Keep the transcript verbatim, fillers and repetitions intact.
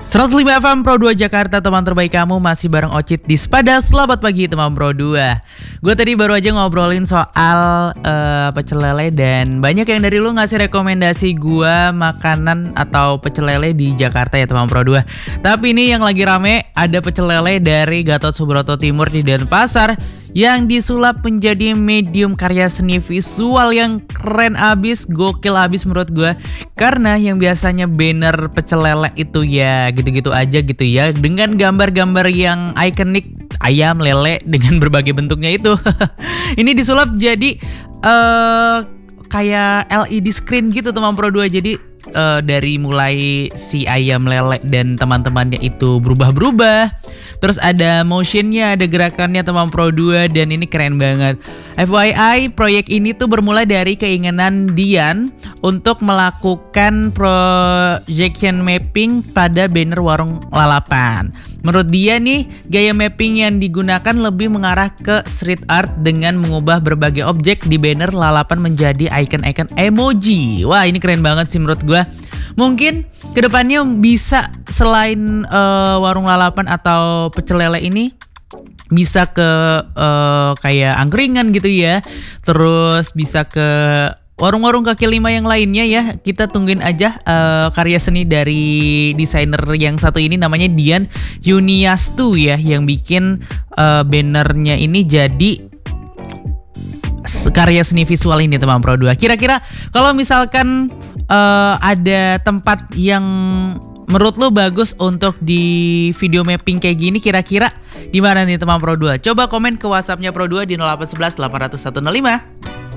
seratus lima F M Pro dua Jakarta, teman terbaik kamu, masih bareng Ocit di Sepada. Selamat pagi teman Pro dua. Gue tadi baru aja ngobrolin soal uh, pecel lele, dan banyak yang dari lu ngasih rekomendasi gue makanan atau pecel lele di Jakarta ya teman Pro dua. Tapi ini yang lagi rame, ada pecel lele dari Gatot Subroto Timur di Denpasar yang disulap menjadi medium karya seni visual yang keren abis, gokil abis menurut gue. Karena yang biasanya banner pecel lele itu ya gitu-gitu aja gitu ya, dengan gambar-gambar yang ikonik ayam lele dengan berbagai bentuknya itu. Ini disulap jadi uh, kayak L E D screen gitu teman Pro dua. Jadi uh, dari mulai si ayam lele dan teman-temannya itu berubah-berubah, terus ada motionnya, ada gerakannya teman Pro dua, dan ini keren banget. F Y I, proyek ini tuh bermula dari keinginan Dian untuk melakukan projection mapping pada banner warung lalapan. Menurut dia nih, gaya mapping yang digunakan lebih mengarah ke street art dengan mengubah berbagai objek di banner lalapan menjadi icon-icon emoji. Wah, ini keren banget sih menurut gue. Mungkin kedepannya bisa selain uh, warung lalapan atau pecel lele ini, bisa ke uh, kayak angkringan gitu ya. Terus bisa ke warung-warung kaki lima yang lainnya ya. Kita tungguin aja uh, karya seni dari desainer yang satu ini, namanya Dian Yuniastu ya, yang bikin uh, bannernya ini jadi karya seni visual ini teman Pro dua. Kira-kira kalau misalkan uh, ada tempat yang menurut lo bagus untuk di video mapping kayak gini, kira-kira di mana nih teman Pro dua? Coba komen ke WhatsAppnya Pro dua di nol delapan satu satu delapan nol satu nol lima.